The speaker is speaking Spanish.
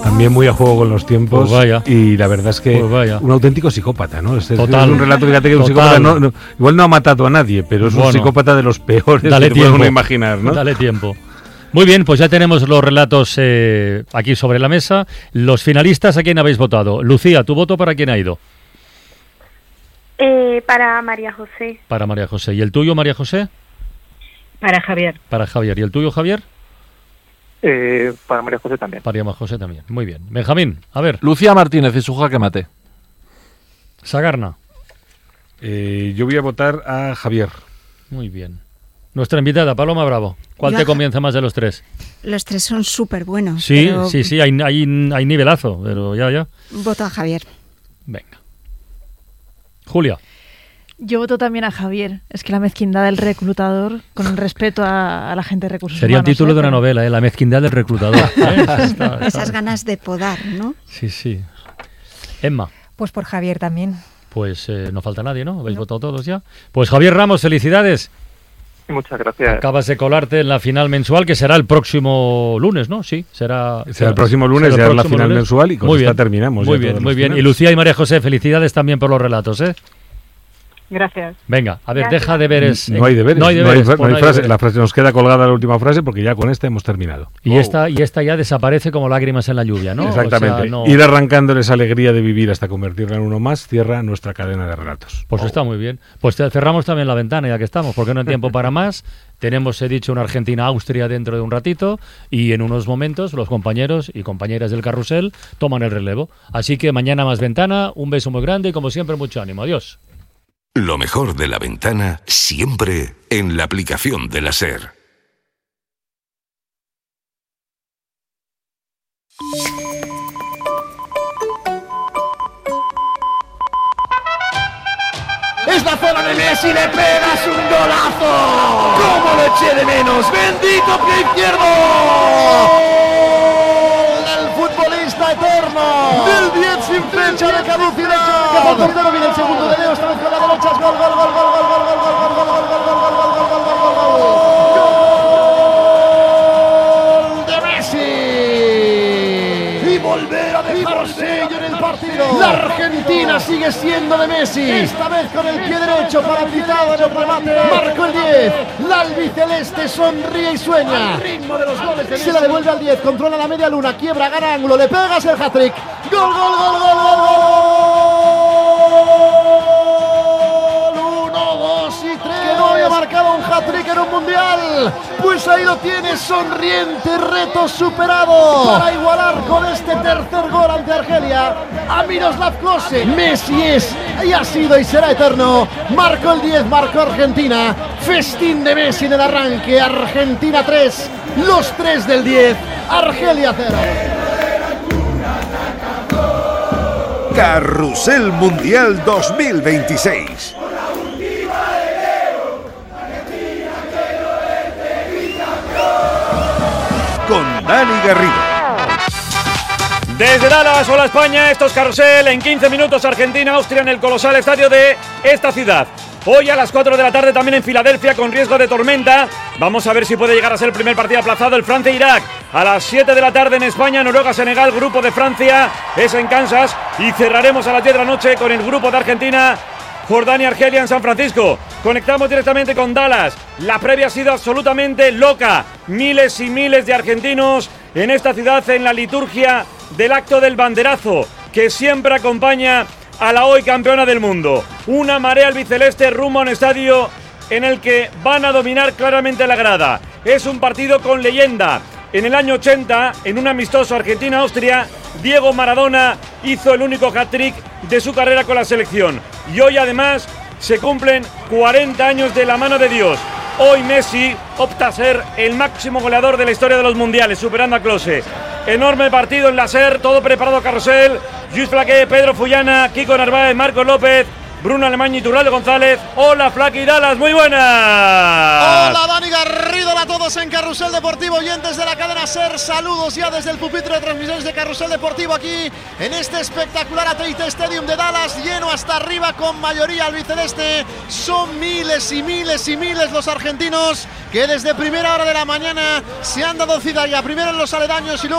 También muy a juego con los tiempos. Pues vaya. Y la verdad es que Pues un auténtico psicópata, ¿no? Es un relato, fíjate que un Total. psicópata igual no ha matado a nadie, pero es un psicópata de los peores dale que tiempo, puede uno imaginar, ¿no? Dale tiempo. Muy bien, pues ya tenemos los relatos aquí sobre la mesa. Los finalistas, ¿a quién habéis votado? Lucía, ¿tu voto para quién ha ido? Para María José. Para María José. ¿Y el tuyo, María José? Para Javier. Para Javier. ¿Y el tuyo, Javier? Para María José también. Para María José también. Muy bien. Benjamín, a ver. Lucía Martínez y su jaque mate. Sagarna. Yo voy a votar a Javier. Muy bien. Nuestra invitada, Paloma Bravo. ¿Cuál te convence más de los tres? Los tres son súper buenos. Sí, pero... sí, hay nivelazo, pero ya. Voto a Javier. Venga. Julia. Yo voto también a Javier. Es que la mezquindad del reclutador, con el respeto a la gente de recursos Sería humanos. el título de una novela, La mezquindad del reclutador. Esas ganas de podar, ¿no? Sí. Emma. Pues por Javier también. Pues no falta nadie, ¿no? ¿Habéis votado todos ya? Pues Javier Ramos, felicidades. Muchas gracias. Acabas de colarte en la final mensual, que será el próximo lunes, ¿no? Sí, será el próximo lunes, ya es la final mensual y con esta terminamos. Muy bien. Y Lucía y María José, felicidades también por los relatos, ¿eh? Gracias. Venga, a ver, deja deberes. No hay deberes. No hay frase. La frase nos queda colgada la última frase porque ya con esta hemos terminado. Y esta ya desaparece como lágrimas en la lluvia, ¿no? Exactamente. O sea, Ir arrancándoles alegría de vivir hasta convertirla en uno más, cierra nuestra cadena de relatos. Pues está muy bien. Pues cerramos también la ventana ya que estamos, porque no hay tiempo para más. Tenemos, he dicho, una Argentina-Austria dentro de un ratito y en unos momentos los compañeros y compañeras del carrusel toman el relevo. Así que mañana más ventana, un beso muy grande y como siempre mucho ánimo. Adiós. Lo mejor de la ventana siempre en la aplicación de la SER. Es la zona de Messi, le pegas un golazo. ¡Cómo lo eché de menos! ¡Bendito pie izquierdo! ¡El futbolista eterno! ¡Del 10 sin fecha de caducidad! Que por portero viene el segundo de Leo, esta vez con la derecha, es gol, gol, gol, gol, gol, gol, gol, gol, gol, gol, gol, gol, gol, gol, gol, gol, gol, gol, gol de Messi. Y volver a dejar sello en el partido. La Argentina sigue siendo de Messi. Esta vez con el pie derecho paralizado en el remate. Marcó el 10. La albiceleste sonríe y sueña. Al ritmo de los goles de Messi. Se la devuelve al 10. Controla la media luna. Quiebra, gana ángulo. Le pegas el hat-trick. Gol, gol, gol, gol, gol, gol. 1, 2 y 3. Que no había marcado un hat-trick en un mundial. Pues ahí lo tienes, sonriente, reto superado. Para igualar con este tercer gol ante Argelia a Miroslav Klose. Messi es, y ha sido y será eterno. Marcó el 10, marcó Argentina. Festín de Messi en el arranque. Argentina 3, los 3 del 10. Argelia 0. Carrusel Mundial 2026. Con Dani Garrido. Desde Dallas, hola España, esto es Carrusel. En 15 minutos Argentina, Austria en el colosal estadio de esta ciudad. Hoy a las 4 de la tarde también en Filadelfia con riesgo de tormenta. Vamos a ver si puede llegar a ser el primer partido aplazado, el Francia-Irak. A las 7 de la tarde en España, Noruega-Senegal, grupo de Francia, es en Kansas. Y cerraremos a las 10 de la noche con el grupo de Argentina, Jordania-Argelia en San Francisco. Conectamos directamente con Dallas. La previa ha sido absolutamente loca. Miles y miles de argentinos en esta ciudad en la liturgia del acto del banderazo, que siempre acompaña a la hoy campeona del mundo. Una marea albiceleste rumbo a un estadio en el que van a dominar claramente la grada. Es un partido con leyenda. En el año 80, en un amistoso Argentina-Austria, Diego Maradona hizo el único hat-trick de su carrera con la selección. Y hoy además se cumplen 40 años de la mano de Dios. Hoy Messi opta a ser el máximo goleador de la historia de los mundiales, superando a Klose. Enorme partido en la SER, todo preparado, Carrusel. Lluís Flaqué, Pedro Fullana, Kiko Narváez, Marcos López, Bruno Alemán y Turraldo González. Hola, Flaque y Dallas, muy buenas. Hola, Dani Garrido, hola a todos en Carrusel Deportivo, oyentes de la cadena SER. Saludos ya desde el pupitre de transmisiones de Carrusel Deportivo aquí en este espectacular AT&T Stadium de Dallas, lleno hasta arriba con mayoría albiceleste. Son miles y miles y miles los argentinos que desde primera hora de la mañana se han dado cita ya primero en los aledaños y luego